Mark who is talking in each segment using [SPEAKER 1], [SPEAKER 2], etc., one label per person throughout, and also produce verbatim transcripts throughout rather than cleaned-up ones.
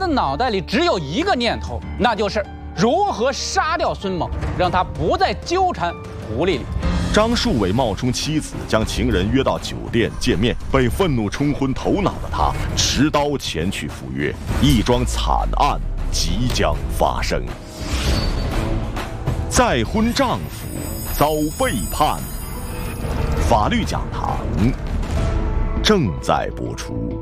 [SPEAKER 1] 的脑袋里只有一个念头，那就是如何杀掉孙猛，让他不再纠缠狐狸里。
[SPEAKER 2] 张树伟冒充妻子，将情人约到酒店见面，被愤怒冲昏头脑的他，持刀前去赴约，一桩惨案即将发生。再婚丈夫遭背叛，法律讲堂正在播出。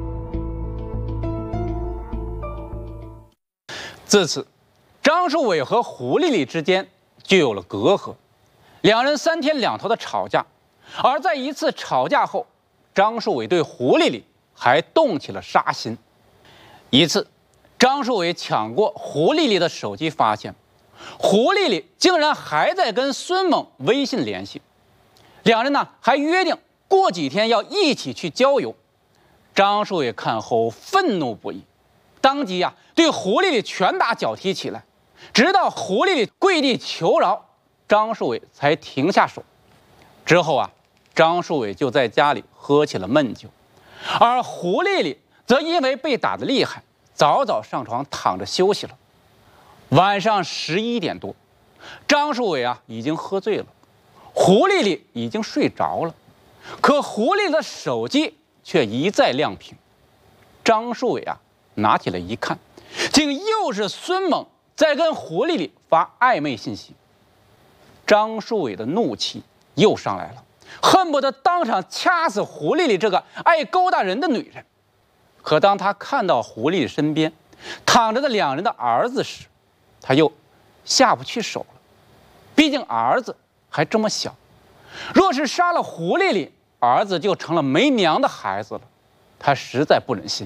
[SPEAKER 1] 自此，张树伟和胡丽丽之间就有了隔阂，两人三天两头的吵架。而在一次吵架后，张树伟对胡丽丽还动起了杀心。一次，张树伟抢过胡丽丽的手机，发现胡丽丽竟然还在跟孙猛微信联系，两人呢还约定过几天要一起去郊游。张树伟看后愤怒不已，当即呀、啊、对胡丽丽拳打脚踢起来，直到胡丽丽跪地求饶，张树伟才停下手。之后啊，张树伟就在家里喝起了闷酒，而胡丽丽则因为被打得厉害，早早上床躺着休息了。晚上十一点多，张树伟啊已经喝醉了，胡丽丽已经睡着了，可胡丽丽的手机却一再亮屏。张树伟啊拿起来一看，竟又是孙猛在跟胡丽丽发暧昧信息。张树伟的怒气又上来了，恨不得当场掐死胡丽丽这个爱勾搭人的女人。可当他看到胡丽丽身边躺着的两人的儿子时，他又下不去手了。毕竟儿子还这么小，若是杀了胡丽丽，儿子就成了没娘的孩子了，他实在不忍心。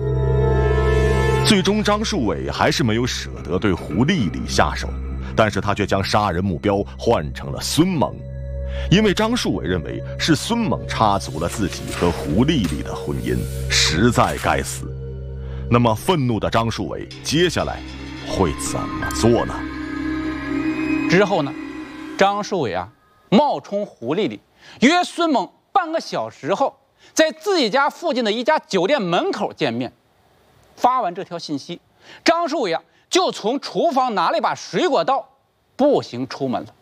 [SPEAKER 2] 最终张树伟还是没有舍得对胡丽丽下手，但是他却将杀人目标换成了孙猛，因为张树伟认为是孙猛插足了自己和胡丽丽的婚姻，实在该死。那么愤怒的张树伟接下来会怎么做呢？
[SPEAKER 1] 之后呢，张树伟啊冒充胡丽丽，约孙猛半个小时后在自己家附近的一家酒店门口见面。发完这条信息，张树伟啊就从厨房拿了一把水果刀，步行出门了。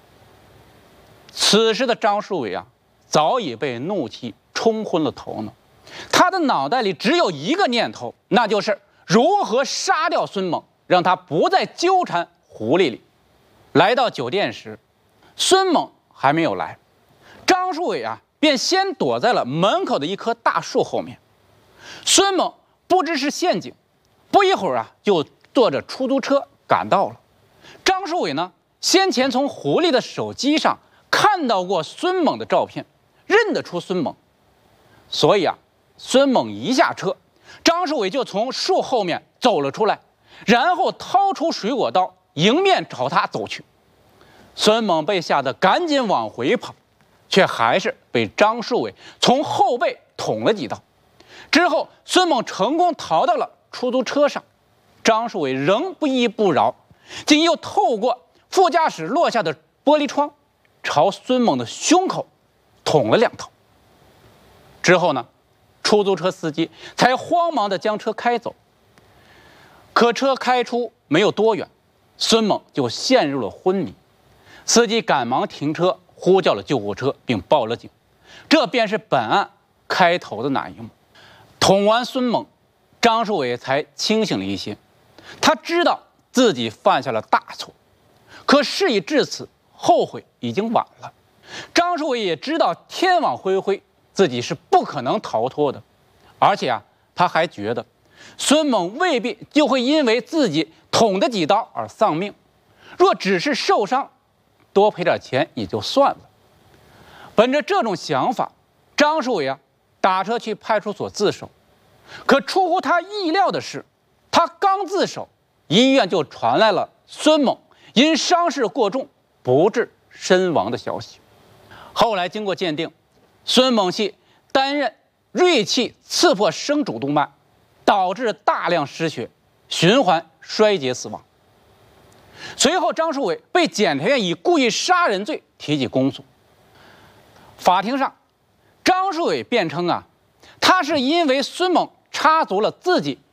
[SPEAKER 1] 此时的张树伟啊早已被怒气冲昏了头脑，他的脑袋里只有一个念头，那就是如何杀掉孙猛，让他不再纠缠胡丽丽。来到酒店时，孙猛还没有来，张树伟啊便先躲在了门口的一棵大树后面。孙猛不知是陷阱，不一会儿啊就坐着出租车赶到了。张树伟呢先前从胡丽的手机上看到过孙猛的照片，认得出孙猛，所以啊孙猛一下车，张树伟就从树后面走了出来，然后掏出水果刀迎面朝他走去。孙猛被吓得赶紧往回跑，却还是被张树伟从后背捅了几刀。之后孙猛成功逃到了出租车上，张树伟仍不依不饶，竟又透过副驾驶落下的玻璃窗朝孙猛的胸口捅了两刀。之后呢，出租车司机才慌忙地将车开走。可车开出没有多远，孙猛就陷入了昏迷。司机赶忙停车，呼叫了救护车，并报了警。这便是本案开头的那一幕。捅完孙猛，张树伟才清醒了一些。他知道自己犯下了大错，可事已至此，后悔已经晚了。张树伟也知道天网恢恢，自己是不可能逃脱的。而且啊，他还觉得孙猛未必就会因为自己捅的几刀而丧命，若只是受伤，多赔点钱也就算了。本着这种想法，张树伟啊打车去派出所自首。可出乎他意料的是，他刚自首，医院就传来了孙猛因伤势过重不治身亡的消息。后来经过鉴定，孙猛系担任锐器刺破生主动脉，导致大量失血，循环衰竭死亡。随后张树伟被检察院以故意杀人罪提起公诉。法庭上，张树伟辩称啊，他是因为孙猛插足了自己